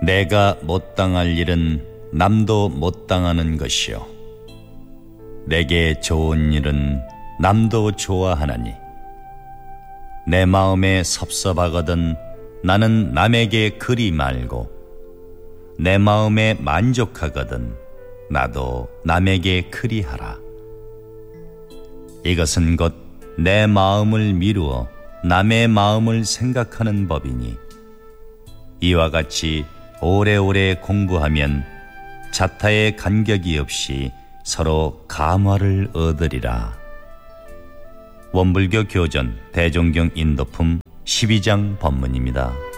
내가 못 당할 일은 남도 못 당하는 것이요 내게 좋은 일은 남도 좋아하나니 내 마음에 섭섭하거든 나는 남에게 그리 말고 내 마음에 만족하거든 나도 남에게 그리하라. 이것은 곧 내 마음을 미루어 남의 마음을 생각하는 법이니 이와 같이 오래오래 공부하면 자타의 간격이 없이 서로 감화를 얻으리라. 원불교 교전 대종경 인도품 12장 법문입니다.